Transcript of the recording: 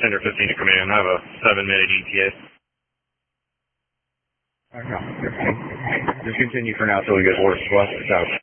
10 or 15 to command. I have a 7-minute ETA. No, just continue for now until we get orders. South.